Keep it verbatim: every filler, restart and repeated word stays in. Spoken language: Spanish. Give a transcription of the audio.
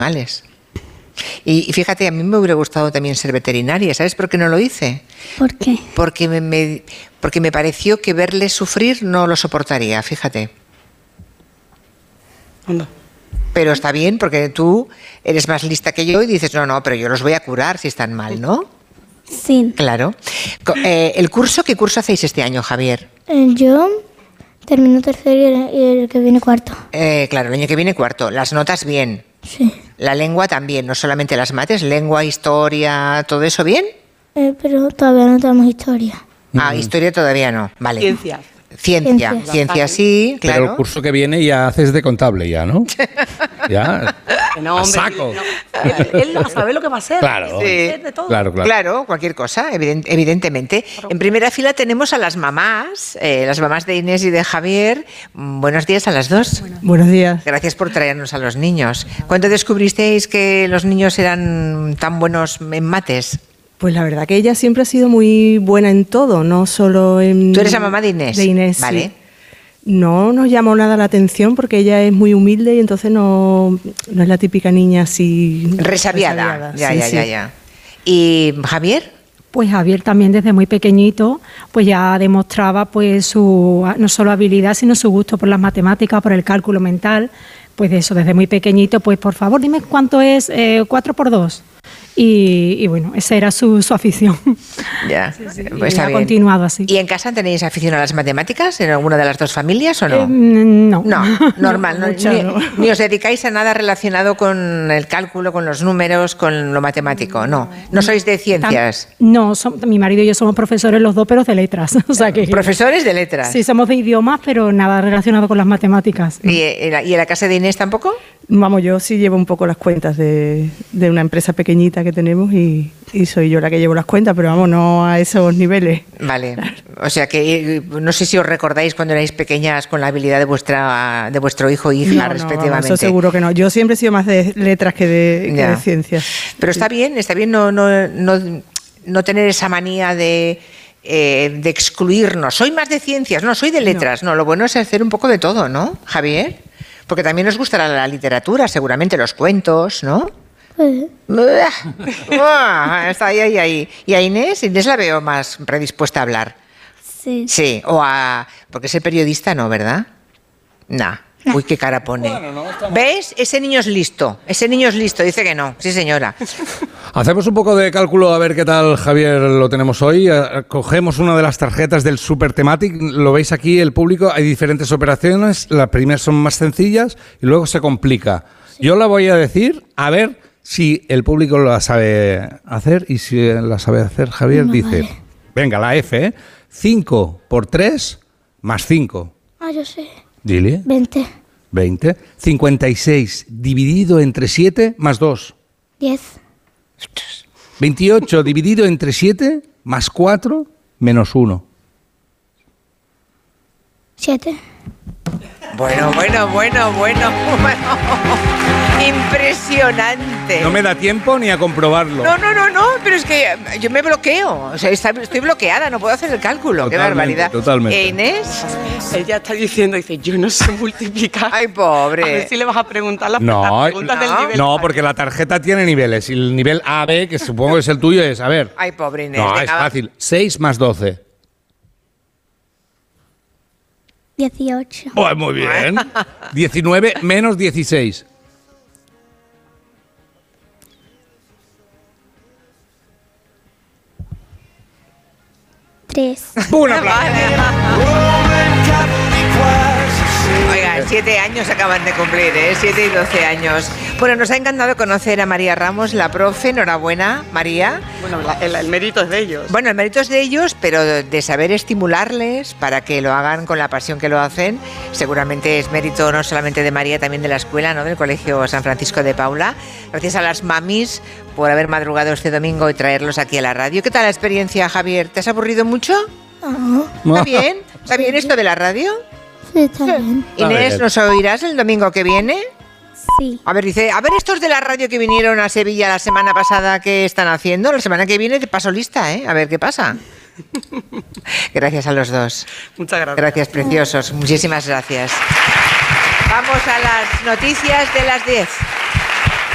animales. Y, y fíjate, a mí me hubiera gustado también ser veterinaria. ¿Sabes por qué no lo hice? ¿Por qué? Porque me, me, porque me pareció que verles sufrir no lo soportaría, fíjate. Anda. Pero está bien, porque tú eres más lista que yo y dices, no, no, pero yo los voy a curar si están mal, ¿no? Sí. Claro. Co- eh, ¿El curso, qué curso hacéis este año, Javier? Eh, Yo termino tercero y el, y el que viene cuarto. Eh, claro, el año que viene cuarto. Las notas bien. Sí. La lengua también, no solamente las mates, lengua, historia, todo eso bien. Eh, pero todavía no tenemos historia. Ah, historia todavía no. Vale. Ciencias. Ciencia, Ciencias. ciencia sí, Pero claro. el curso que viene ya haces de contable ya, ¿no? Ya. Que no, A hombre, saco. no. Él, él no sabe lo que va a hacer. Claro. Sí. De todo. Claro, claro. Claro, cualquier cosa, eviden- evidentemente. En primera fila tenemos a las mamás, eh, las mamás de Inés y de Javier. Mm, Buenos días a las dos. Buenos días. Gracias por traernos a los niños. ¿Cuándo descubristeis que los niños eran tan buenos en mates? Pues la verdad que ella siempre ha sido muy buena en todo, no solo en... ¿Tú eres la mamá de Inés? De Inés, sí. Vale. No nos llamó nada la atención porque ella es muy humilde y entonces no, no es la típica niña así... Resabiada. Ya, Sí, ya, sí. ya, ya. ¿Y Javier? Pues Javier también desde muy pequeñito pues ya demostraba pues su no solo habilidad sino su gusto por las matemáticas, por el cálculo mental, pues de eso desde muy pequeñito pues por favor dime cuánto es eh, cuatro por dos y, y bueno esa era su, su afición. Ya, Sí, pues y está ha bien. continuado así. ¿Y en casa tenéis afición a las matemáticas en alguna de las dos familias o no? Eh, no. No, normal. no, mucha ni, no. ni os dedicáis a nada relacionado con el cálculo, con los números, con lo matemático. No, no sois de Tam- ciencias. No, som- mi marido y yo somos profesores los dos, pero de letras. O sea que Profesores de letras. sí, somos de idiomas, pero nada relacionado con las matemáticas. ¿Y, en la, ¿Y en la casa de Inés tampoco? Vamos, yo sí llevo un poco las cuentas de, de una empresa pequeñita que tenemos y, y soy yo la que llevo las cuentas, pero vamos, no a esos niveles. Vale. O sea que eh, no sé si os recordáis cuando erais pequeñas con la habilidad de vuestra de vuestro hijo o hija, No, no, respectivamente. eso seguro que no. Yo siempre he sido más de letras que de, que Ya. de ciencias. Pero está bien, está bien no, no, no, no tener esa manía de, eh, de excluirnos. Soy más de ciencias, no, soy de letras. No. no, lo bueno es hacer un poco de todo, ¿no, Javier? Porque también os gustará la literatura, seguramente los cuentos, ¿no? Pues, Ah, está ahí, ahí, ahí. Y a Inés, Inés la veo más predispuesta a hablar. sí. Sí, o a... Porque ser periodista no, ¿verdad? Nah. Uy, qué cara pone. ¿Ves? Ese niño es listo. Ese niño es listo. Dice que no. Sí, señora. Hacemos un poco de cálculo a ver qué tal, Javier, lo tenemos hoy. Eh, Cogemos una de las tarjetas del Super Thematic. Lo veis aquí, el público. Hay diferentes operaciones. Las primeras son más sencillas y luego se complica. Yo la voy a decir, a ver si el público la sabe hacer. Y si la sabe hacer, Javier No, dice... vale. Venga, la F, ¿eh? cinco por tres más cinco. Ah, yo sé. Dile. veinte. veinte. cincuenta y seis dividido entre siete más dos. diez. veintiocho dividido entre siete más cuatro menos uno. siete. Bueno, bueno, bueno, bueno. Impresionante. No me da tiempo ni a comprobarlo. No, no, no, no, pero es que yo me bloqueo. O sea, está- estoy bloqueada, no puedo hacer el cálculo. Qué Totalmente, barbaridad. totalmente. ¿E Inés? Ella está diciendo, dice, yo no sé multiplicar. Ay, pobre. A ver si le vas a preguntar las, No, las preguntas del no. nivel. No, porque la tarjeta tiene niveles. Y el nivel A, B, que supongo que es el tuyo, es, a ver. Ay, pobre Inés. No, venga, es va. fácil. seis más doce. dieciocho. Pues muy bien. diecinueve menos dieciséis. tres. Un aplauso. Oigan, siete años acaban de cumplir, ¿eh? Siete y doce años. Bueno, nos ha encantado conocer a María Ramos, la profe. Enhorabuena, María. Bueno, la- el, el mérito es de ellos. Bueno, el mérito es de ellos, pero de saber estimularles para que lo hagan con la pasión que lo hacen, seguramente es mérito no solamente de María, también de la escuela, ¿no? Del Colegio San Francisco de Paula. Gracias a las mamis por haber madrugado este domingo y traerlos aquí a la radio. ¿Qué tal la experiencia, Javier? ¿Te has aburrido mucho? Ah, ¿Está bien? ¿Está bien esto de la radio? sí, está bien. Inés, bien. ¿nos oirás el domingo que viene? Sí. A ver, dice, a ver estos de la radio que vinieron a Sevilla la semana pasada, ¿qué están haciendo? La semana que viene te paso lista, ¿eh? A ver qué pasa. Gracias a los dos. Muchas gracias. Gracias, preciosos. Muchísimas gracias. Vamos a las noticias de las diez.